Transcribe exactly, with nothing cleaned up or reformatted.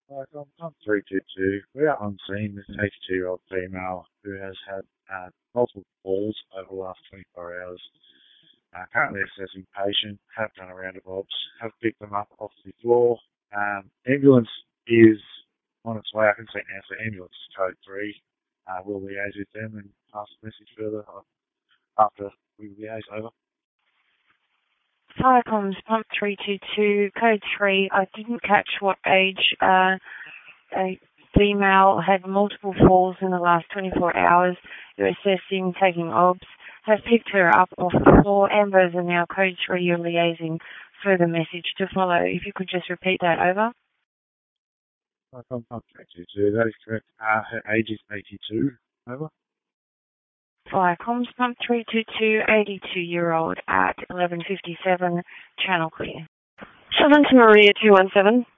Like on pump three two two, we're out on scene with an eighty-two-year-old female who has had uh, multiple falls over the last twenty-four hours. Uh, currently assessing patient, have done a round of obs, have picked them up off the floor. Um, ambulance is on its way. I can say now, so ambulance is code three. Uh, we'll liaise with them and pass the message further after we liaise over. Firecoms pump three two two, code three. I didn't catch what age uh, a female had multiple falls in the last twenty-four hours. You're assessing, taking obs, have picked her up off the floor. Ambers are now code three. You're liaising further message to follow. If you could just repeat that, over. Firecoms pump three two two, that is correct. Uh, her age is eighty-two, over. Firecoms pump three two two, eighty-two-year-old at eleven fifty-seven, channel clear. seven to Maria two one seven.